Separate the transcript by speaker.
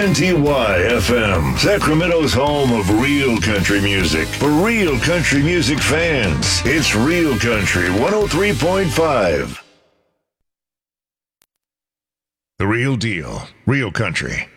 Speaker 1: WNTY FM, Sacramento's home of real country music. For real country music fans, it's Real Country 103.5. The real deal, real country.